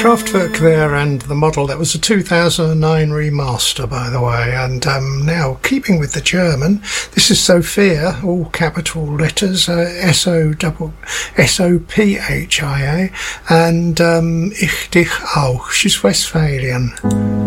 Kraftwerk there, and the model, that was a 2009 remaster, by the way. And now, keeping with the German, this is Sophia, all capital letters, S-O-P-H-I-A, and Ich dich auch. She's Westphalian.